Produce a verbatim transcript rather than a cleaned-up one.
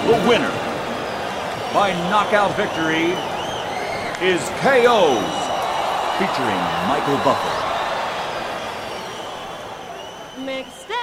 The winner by knockout victory is K Os, featuring Michael Buffer. Mixed